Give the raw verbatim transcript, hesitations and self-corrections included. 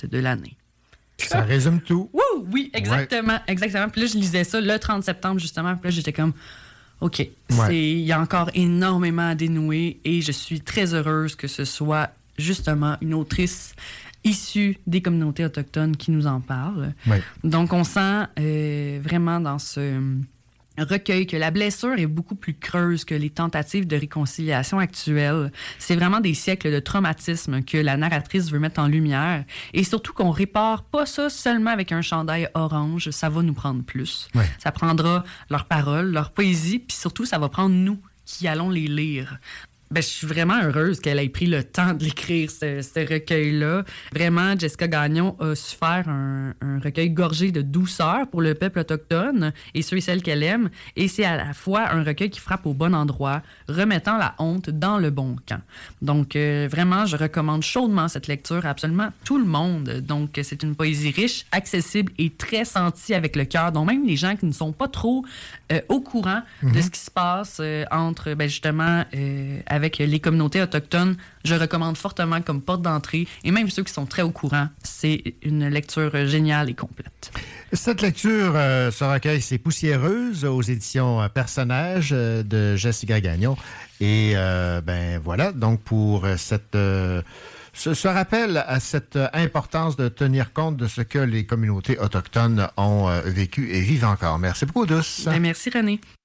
fête de l'année. Ça résume tout. Wouh! Oui, exactement, ouais. exactement. Puis là, je lisais ça le trente septembre, justement. Puis là, j'étais comme, OK, il ouais. y a encore énormément à dénouer et je suis très heureuse que ce soit justement une autrice issue des communautés autochtones qui nous en parle. Ouais. Donc, on sent euh, vraiment dans ce recueil que la blessure est beaucoup plus creuse que les tentatives de réconciliation actuelles. C'est vraiment des siècles de traumatisme que la narratrice veut mettre en lumière et surtout qu'on répare pas ça seulement avec un chandail orange, ça va nous prendre plus. Ouais. Ça prendra leurs paroles, leur poésie, puis surtout ça va prendre nous qui allons les lire. Ben, je suis vraiment heureuse qu'elle ait pris le temps de l'écrire, ce, ce recueil-là. Vraiment, Jessica Gagnon a su faire un, un recueil gorgé de douceur pour le peuple autochtone et ceux et celles qu'elle aime. Et c'est à la fois un recueil qui frappe au bon endroit, remettant la honte dans le bon camp. Donc, euh, vraiment, je recommande chaudement cette lecture à absolument tout le monde. Donc, c'est une poésie riche, accessible et très sentie avec le cœur. Donc, même les gens qui ne sont pas trop euh, au courant mm-hmm. de ce qui se passe euh, entre, ben, justement, euh, avec avec les communautés autochtones, je recommande fortement comme porte d'entrée. Et même ceux qui sont très au courant, c'est une lecture géniale et complète. Cette lecture, euh, ce recueil, c'est Poussiéreuse aux éditions euh, Personnages euh, de Jessica Gagnon. Et euh, ben voilà, donc pour cette... Euh, ce, ce rappel à cette importance de tenir compte de ce que les communautés autochtones ont euh, vécu et vivent encore. Merci beaucoup, Douce. Ben, merci, René.